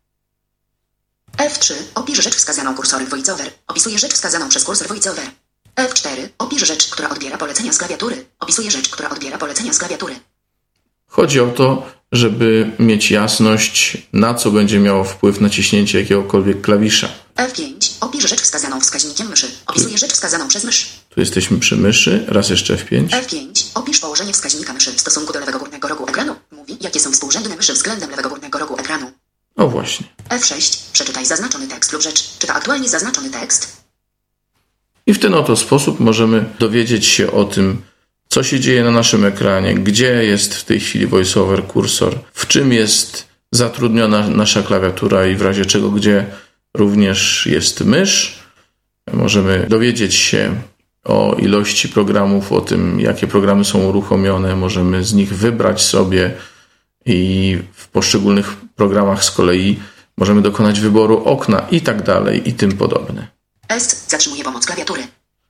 F: F trzy. Opisz rzecz wskazaną kursorem VoiceOver. Opisuje rzecz wskazaną przez kursor VoiceOver. F cztery. Opisz rzecz, która odbiera polecenia z klawiatury. Opisuje rzecz, która odbiera polecenia z klawiatury.
E: Chodzi o to, żeby mieć jasność, na co będzie miało wpływ naciśnięcie jakiegokolwiek klawisza.
F: F pięć. Opisz rzecz wskazaną wskaźnikiem myszy. Opisuje rzecz wskazaną przez mysz.
E: Tu jesteśmy przy myszy. Raz jeszcze F pięć.
F: F pięć. Opisz położenie wskaźnika myszy w stosunku do lewego górnego rogu ekranu. Mówi, jakie są współrzędne myszy względem lewego górnego rogu ekranu.
E: O właśnie.
F: F sześć. Przeczytaj zaznaczony tekst lub rzecz. Czyta aktualnie zaznaczony tekst.
E: I w ten oto sposób możemy dowiedzieć się o tym, co się dzieje na naszym ekranie, gdzie jest w tej chwili VoiceOver kursor, w czym jest zatrudniona nasza klawiatura i w razie czego, gdzie również jest mysz. Możemy dowiedzieć się o ilości programów, o tym, jakie programy są uruchomione. Możemy z nich wybrać sobie i w poszczególnych programach z kolei możemy dokonać wyboru okna i tak dalej i tym podobne.
F: S zatrzymuje pomoc klawiatury.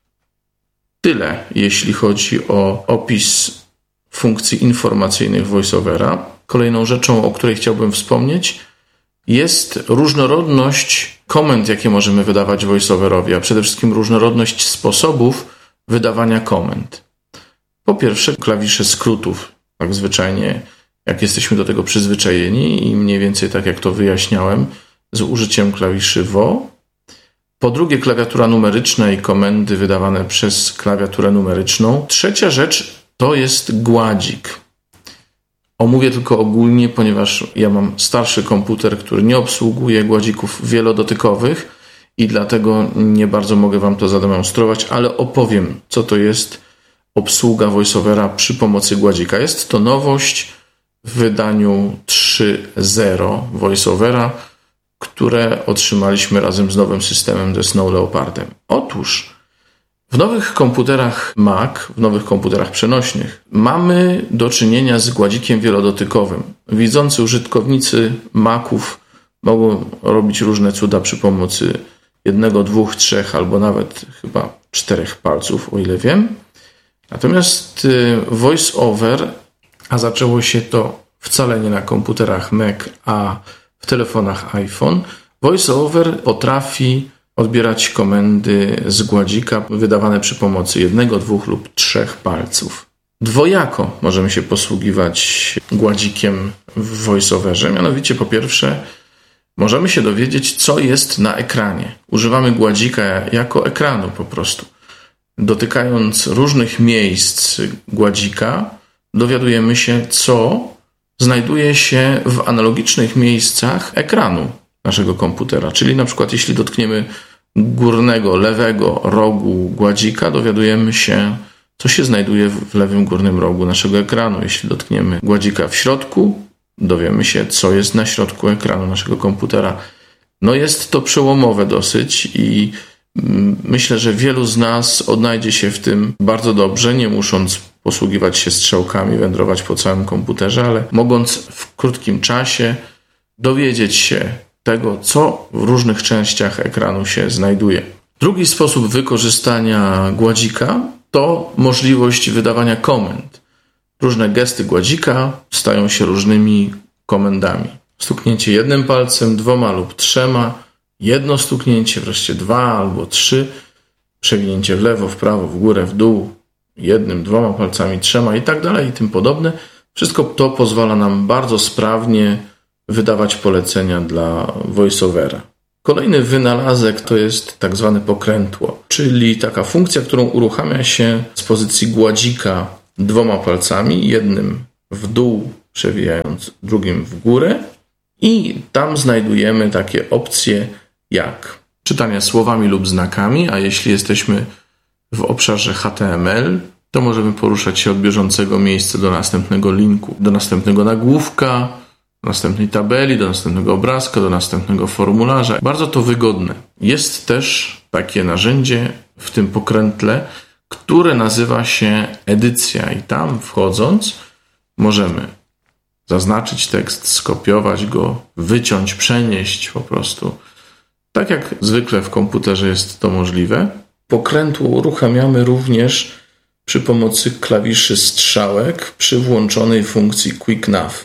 E: Tyle, jeśli chodzi o opis funkcji informacyjnych VoiceOvera. Kolejną rzeczą, o której chciałbym wspomnieć, jest różnorodność komend, jakie możemy wydawać VoiceOverowi, a przede wszystkim różnorodność sposobów wydawania komend. Po pierwsze, klawisze skrótów, tak zwyczajnie, jak jesteśmy do tego przyzwyczajeni i mniej więcej tak jak to wyjaśniałem, z użyciem klawiszy vo. Po drugie, klawiatura numeryczna i komendy wydawane przez klawiaturę numeryczną. Trzecia rzecz to jest gładzik. Omówię tylko ogólnie, ponieważ ja mam starszy komputer, który nie obsługuje gładzików wielodotykowych i dlatego nie bardzo mogę Wam to zademonstrować, ale opowiem, co to jest obsługa VoiceOvera przy pomocy gładzika. Jest to nowość w wydaniu trzy zero VoiceOvera, które otrzymaliśmy razem z nowym systemem ze Snow Leopardem. Otóż w nowych komputerach Mac, w nowych komputerach przenośnych mamy do czynienia z gładzikiem wielodotykowym. Widzący użytkownicy Maców mogą robić różne cuda przy pomocy jednego, dwóch, trzech albo nawet chyba czterech palców, o ile wiem. Natomiast VoiceOver, a zaczęło się to wcale nie na komputerach Mac, a w telefonach iPhone, VoiceOver potrafi odbierać komendy z gładzika wydawane przy pomocy jednego, dwóch lub trzech palców. Dwojako możemy się posługiwać gładzikiem w VoiceOverze. Mianowicie po pierwsze możemy się dowiedzieć, co jest na ekranie. Używamy gładzika jako ekranu po prostu. Dotykając różnych miejsc gładzika dowiadujemy się, co znajduje się w analogicznych miejscach ekranu naszego komputera. Czyli na przykład jeśli dotkniemy górnego, lewego rogu gładzika, dowiadujemy się, co się znajduje w lewym górnym rogu naszego ekranu. Jeśli dotkniemy gładzika w środku, dowiemy się, co jest na środku ekranu naszego komputera. No jest to przełomowe dosyć i myślę, że wielu z nas odnajdzie się w tym bardzo dobrze, nie musząc posługiwać się strzałkami, wędrować po całym komputerze, ale mogąc w krótkim czasie dowiedzieć się tego, co w różnych częściach ekranu się znajduje. Drugi sposób wykorzystania gładzika to możliwość wydawania komend. Różne gesty gładzika stają się różnymi komendami. Stuknięcie jednym palcem, dwoma lub trzema, jedno stuknięcie, wreszcie dwa albo trzy, przewinięcie w lewo, w prawo, w górę, w dół, jednym, dwoma palcami, trzema i tak dalej i tym podobne. Wszystko to pozwala nam bardzo sprawnie wydawać polecenia dla VoiceOvera. Kolejny wynalazek to jest tak zwane pokrętło, czyli taka funkcja, którą uruchamia się z pozycji gładzika dwoma palcami, jednym w dół przewijając, drugim w górę i tam znajdujemy takie opcje jak czytanie słowami lub znakami, a jeśli jesteśmy w obszarze H T M L, to możemy poruszać się od bieżącego miejsca do następnego linku, do następnego nagłówka, do następnej tabeli, do następnego obrazka, do następnego formularza. Bardzo to wygodne. Jest też takie narzędzie w tym pokrętle, które nazywa się edycja i tam wchodząc możemy zaznaczyć tekst, skopiować go, wyciąć, przenieść po prostu. Tak jak zwykle w komputerze jest to możliwe. Pokrętło uruchamiamy również przy pomocy klawiszy strzałek przy włączonej funkcji Quick Nav.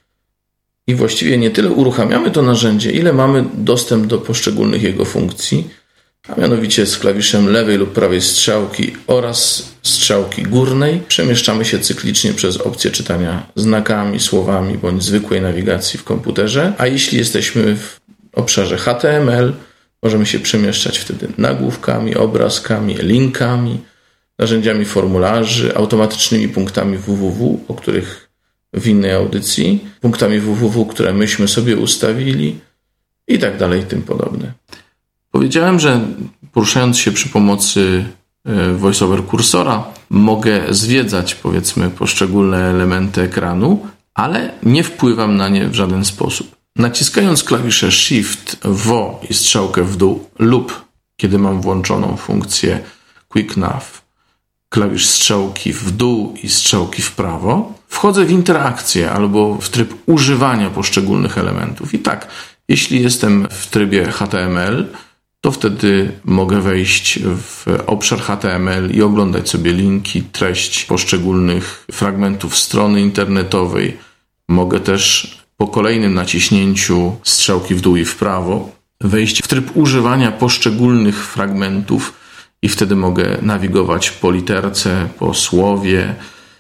E: I właściwie nie tyle uruchamiamy to narzędzie, ile mamy dostęp do poszczególnych jego funkcji, a mianowicie z klawiszem lewej lub prawej strzałki oraz strzałki górnej przemieszczamy się cyklicznie przez opcję czytania znakami, słowami bądź zwykłej nawigacji w komputerze, a jeśli jesteśmy w obszarze H T M L, możemy się przemieszczać wtedy nagłówkami, obrazkami, linkami, narzędziami formularzy, automatycznymi punktami www, o których w innej audycji, punktami www, które myśmy sobie ustawili i tak dalej, i tym podobne. Powiedziałem, że poruszając się przy pomocy VoiceOver kursora mogę zwiedzać, powiedzmy, poszczególne elementy ekranu, ale nie wpływam na nie w żaden sposób. Naciskając klawisze Shift, V i strzałkę w dół lub, kiedy mam włączoną funkcję Quick Nav, klawisz strzałki w dół i strzałki w prawo, wchodzę w interakcję albo w tryb używania poszczególnych elementów. I tak, jeśli jestem w trybie H T M L, to wtedy mogę wejść w obszar H T M L i oglądać sobie linki, treść poszczególnych fragmentów strony internetowej. Mogę też po kolejnym naciśnięciu strzałki w dół i w prawo wejść w tryb używania poszczególnych fragmentów i wtedy mogę nawigować po literce, po słowie.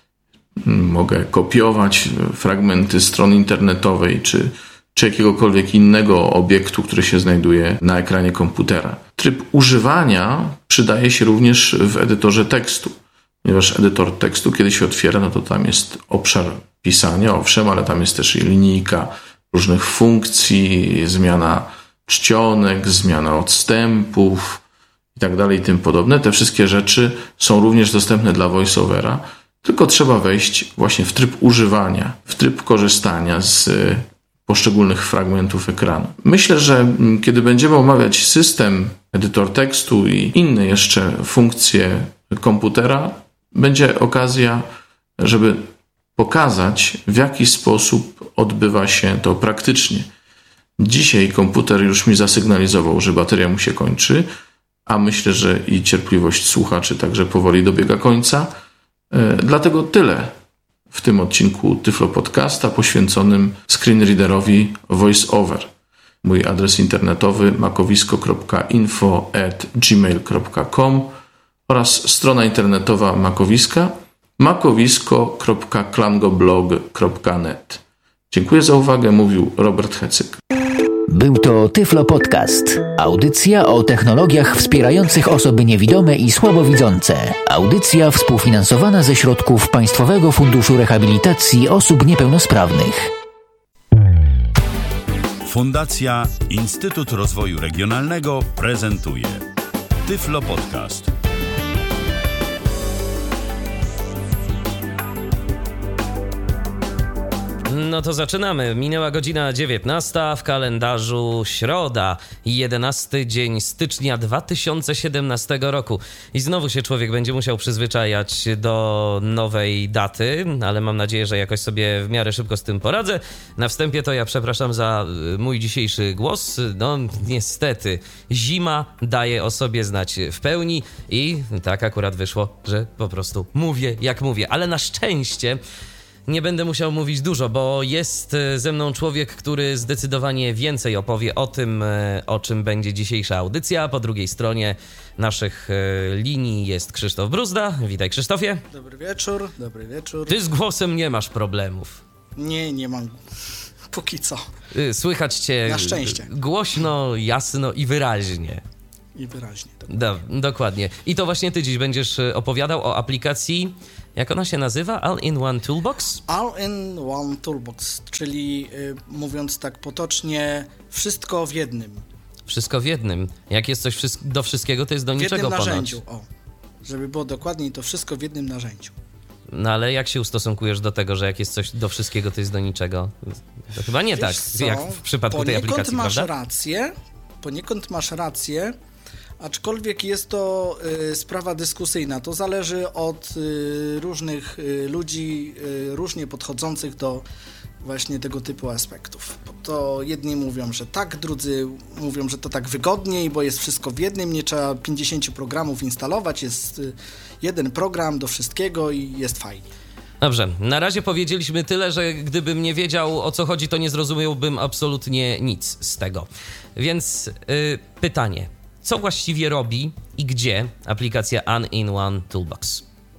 E: Mogę kopiować fragmenty strony internetowej czy czy jakiegokolwiek innego obiektu, który się znajduje na ekranie komputera. Tryb używania przydaje się również w edytorze tekstu, ponieważ edytor tekstu, kiedy się otwiera, no to tam jest obszar pisania, owszem, ale tam jest też i linijka różnych funkcji, zmiana czcionek, zmiana odstępów i tak dalej i tym podobne. Te wszystkie rzeczy są również dostępne dla VoiceOvera, tylko trzeba wejść właśnie w tryb używania, w tryb korzystania z poszczególnych fragmentów ekranu. Myślę, że kiedy będziemy omawiać system, edytor tekstu i inne jeszcze funkcje komputera, będzie okazja, żeby pokazać, w jaki sposób odbywa się to praktycznie. Dzisiaj komputer już mi zasygnalizował, że bateria mu się kończy, a myślę, że i cierpliwość słuchaczy także powoli dobiega końca. Dlatego tyle w tym odcinku Tyflo Podcasta poświęconym screenreaderowi VoiceOver. mój adres internetowy makowisko kropka info at gmail kropka com oraz strona internetowa Makowiska makowisko kropka klangoblog kropka net. Dziękuję za uwagę, mówił Robert Hecyk.
D: Był to Tyflo Podcast. Audycja o technologiach wspierających osoby niewidome i słabowidzące. Audycja współfinansowana ze środków Państwowego Funduszu Rehabilitacji Osób Niepełnosprawnych.
C: Fundacja Instytut Rozwoju Regionalnego prezentuje Tyflo Podcast.
B: No to zaczynamy. Minęła godzina dziewiętnasta, w kalendarzu środa, jedenasty dzień stycznia dwa tysiące siedemnastego roku. I znowu się człowiek będzie musiał przyzwyczajać do nowej daty, ale mam nadzieję, że jakoś sobie w miarę szybko z tym poradzę. Na wstępie to ja przepraszam za mój dzisiejszy głos. No niestety, zima daje o sobie znać w pełni i tak akurat wyszło, że po prostu mówię jak mówię. Ale na szczęście nie będę musiał mówić dużo, bo jest ze mną człowiek, który zdecydowanie więcej opowie o tym, o czym będzie dzisiejsza audycja. Po drugiej stronie naszych linii jest Krzysztof Bruzda. Witaj, Krzysztofie.
G: Dobry wieczór, dobry wieczór.
B: Ty z głosem nie masz problemów.
G: Nie, nie mam. Póki co.
B: Słychać cię
G: na szczęście
B: głośno, jasno i wyraźnie.
G: I wyraźnie.
B: Do, dokładnie. I to właśnie ty dziś będziesz opowiadał o aplikacji, jak ona się nazywa? All-in-One Toolbox?
G: All-in-One Toolbox, czyli y, mówiąc tak potocznie, wszystko w jednym.
B: Wszystko w jednym. Jak jest coś wszystko, do wszystkiego, to jest do
G: w
B: niczego
G: jednym
B: ponoć.
G: narzędziu, o. Żeby było dokładniej, to wszystko w jednym narzędziu.
B: No ale jak się ustosunkujesz do tego, że jak jest coś do wszystkiego, to jest do niczego? To chyba nie
G: Wiesz
B: tak,
G: co?
B: jak w przypadku tej
G: Poniekąd
B: aplikacji,
G: masz
B: prawda?
G: rację, poniekąd masz rację, aczkolwiek jest to y, sprawa dyskusyjna. To zależy od y, różnych y, ludzi, y, różnie podchodzących do właśnie tego typu aspektów. Bo to jedni mówią, że tak, drudzy mówią, że to tak wygodniej, bo jest wszystko w jednym, nie trzeba pięćdziesiąt programów instalować, jest y, jeden program do wszystkiego i jest fajnie.
B: Dobrze, na razie powiedzieliśmy tyle, że gdybym nie wiedział, o co chodzi, to nie zrozumiałbym absolutnie nic z tego. Więc y, pytanie. Co właściwie robi i gdzie aplikacja All-in-One Toolbox?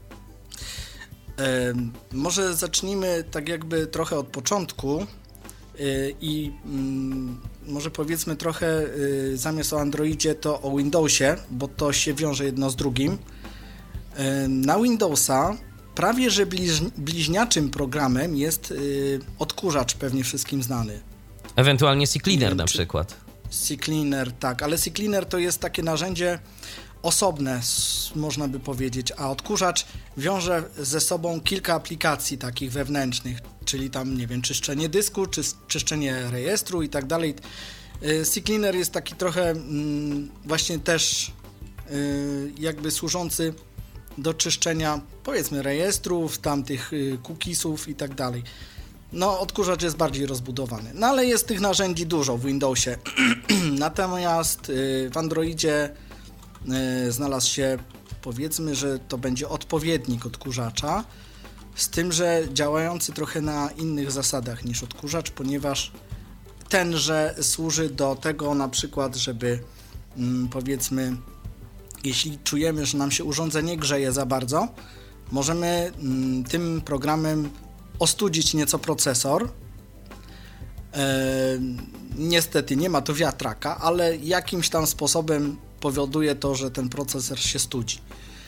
G: E, może zacznijmy tak jakby trochę od początku e, i mm, może powiedzmy trochę e, zamiast o Androidzie to o Windowsie, bo to się wiąże jedno z drugim. E, na Windowsa prawie że bliź, bliźniaczym programem jest e, odkurzacz, pewnie wszystkim znany.
B: Ewentualnie CCleaner na przykład.
G: CCleaner, tak, ale CCleaner to jest takie narzędzie osobne, można by powiedzieć, a odkurzacz wiąże ze sobą kilka aplikacji takich wewnętrznych, czyli tam, nie wiem, czyszczenie dysku, czy, czyszczenie rejestru i tak dalej. CCleaner jest taki trochę mm, właśnie też y, jakby służący do czyszczenia, powiedzmy, rejestrów, tamtych y, cookiesów i tak dalej. No, odkurzacz jest bardziej rozbudowany. No, ale jest tych narzędzi dużo w Windowsie. Natomiast y, w Androidzie y, znalazł się, powiedzmy, że to będzie odpowiednik odkurzacza, z tym, że działający trochę na innych zasadach niż odkurzacz, ponieważ tenże służy do tego na przykład, żeby mm, powiedzmy, jeśli czujemy, że nam się urządzenie grzeje za bardzo, możemy mm, tym programem ostudzić nieco procesor. E, niestety nie ma tu wiatraka, ale jakimś tam sposobem powoduje to, że ten procesor się studzi.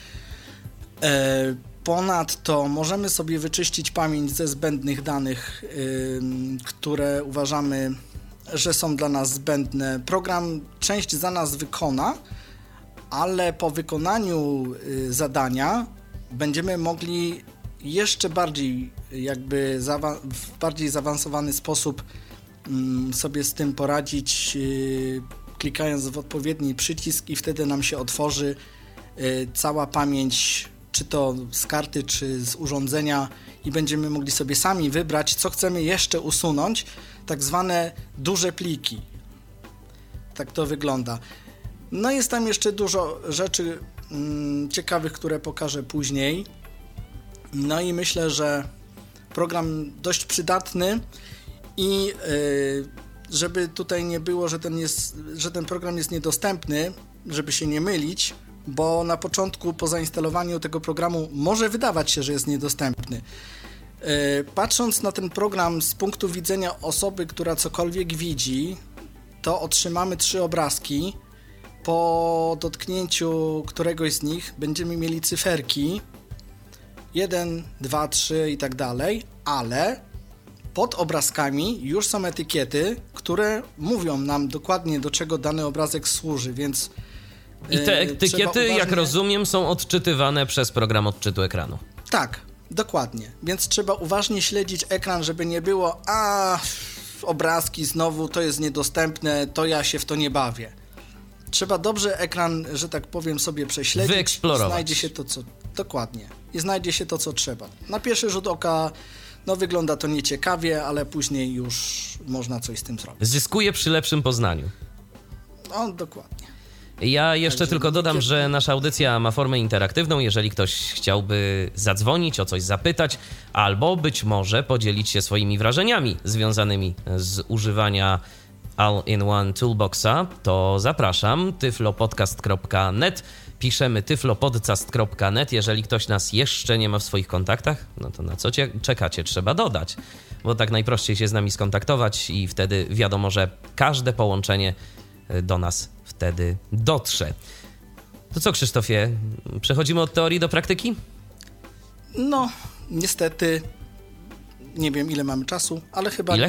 G: E, ponadto możemy sobie wyczyścić pamięć ze zbędnych danych, y, które uważamy, że są dla nas zbędne. Program część za nas wykona, ale po wykonaniu y, zadania będziemy mogli jeszcze bardziej, jakby w bardziej zaawansowany sposób sobie z tym poradzić, klikając w odpowiedni przycisk i wtedy nam się otworzy cała pamięć, czy to z karty, czy z urządzenia i będziemy mogli sobie sami wybrać, co chcemy jeszcze usunąć, tak zwane duże pliki. Tak to wygląda. No jest tam jeszcze dużo rzeczy mm, ciekawych, które pokażę później. No i myślę, że program dość przydatny i yy, żeby tutaj nie było, że ten, jest, że ten program jest niedostępny, żeby się nie mylić, bo na początku po zainstalowaniu tego programu może wydawać się, że jest niedostępny. Patrząc na ten program z punktu widzenia osoby, która cokolwiek widzi, to otrzymamy trzy obrazki. Po dotknięciu któregoś z nich będziemy mieli cyferki jeden, dwa, trzy i tak dalej, ale pod obrazkami już są etykiety, które mówią nam dokładnie, do czego dany obrazek służy, więc
H: i te etykiety, uważnie... jak rozumiem, są odczytywane przez program odczytu ekranu.
G: Tak, dokładnie. Więc trzeba uważnie śledzić ekran, żeby nie było a obrazki znowu, to jest niedostępne, to ja się w to nie bawię. Trzeba dobrze ekran, że tak powiem, sobie prześledzić.
H: Wyeksplorować.
G: Znajdzie się to, co... Dokładnie. I znajdzie się to, co trzeba. Na pierwszy rzut oka no wygląda to nieciekawie, ale później już można coś z tym zrobić.
H: Zyskuje przy lepszym poznaniu.
G: No, dokładnie.
H: Ja jeszcze Także tylko dodam, że nasza audycja ma formę interaktywną. Jeżeli ktoś chciałby zadzwonić, o coś zapytać, albo być może podzielić się swoimi wrażeniami związanymi z używania All-in-One Toolboxa, to zapraszam, tyflopodcast kropka net. Piszemy tyflopodcast kropka net. Jeżeli ktoś nas jeszcze nie ma w swoich kontaktach, no to na co cie czekacie? Trzeba dodać, bo tak najprościej się z nami skontaktować i wtedy wiadomo, że każde połączenie do nas wtedy dotrze. To co, Krzysztofie, przechodzimy od teorii do praktyki?
G: No, niestety, nie wiem ile mamy czasu, ale chyba...
H: Ile